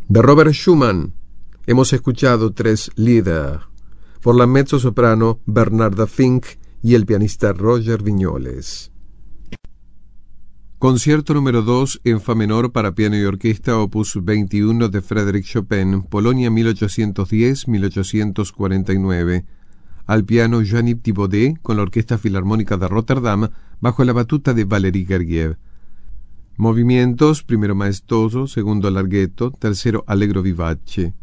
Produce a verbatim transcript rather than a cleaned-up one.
De Robert Schumann hemos escuchado tres Lieder por la mezzosoprano Bernarda Fink y el pianista Roger Viñoles. Concierto número dos en fa menor para piano y orquesta, opus veintiuno de Frédéric Chopin, Polonia mil ochocientos diez a mil ochocientos cuarenta y nueve. Al piano Jean-Yves Thibaudet con la Orquesta Filarmónica de Rotterdam bajo la batuta de Valéry Gergiev. Movimientos: primero maestoso, segundo larghetto, tercero allegro vivace.